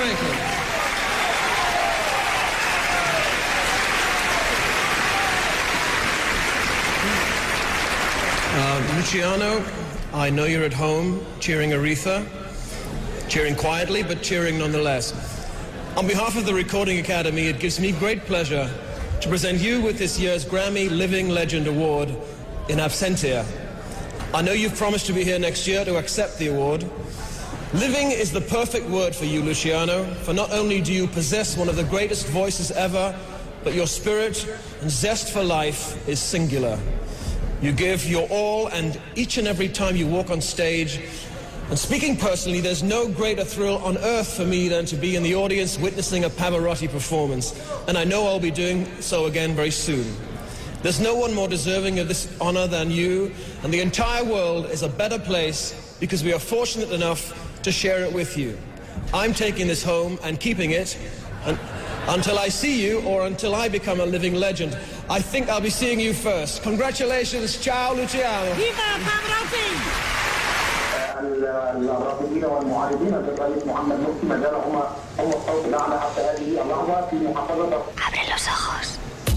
Franklin. Luciano, I know you're at home cheering Aretha, cheering quietly, but cheering nonetheless. On behalf of the Recording Academy, it gives me great pleasure to present you with this year's Grammy Living Legend Award in absentia. I know you've promised to be here next year to accept the award. Living is the perfect word for you, Luciano, for not only do you possess one of the greatest voices ever, but your spirit and zest for life is singular. You give your all, and each and every time you walk on stage. And speaking personally, there's no greater thrill on earth for me than to be in the audience witnessing a Pavarotti performance. And I know I'll be doing so again very soon. There's no one more deserving of this honor than you, and the entire world is a better place because we are fortunate enough to share it with you. I'm taking this home and keeping it until I see you or until I become a living legend. I think I'll be seeing you first. Congratulations, ciao Luciano. Viva Pavarotti! الرافضين والمعارضين للرئيس محمد مرسي ما زال هم الصوت الاعلى حتى هذه اللحظه في محافظه. Abre los ojos.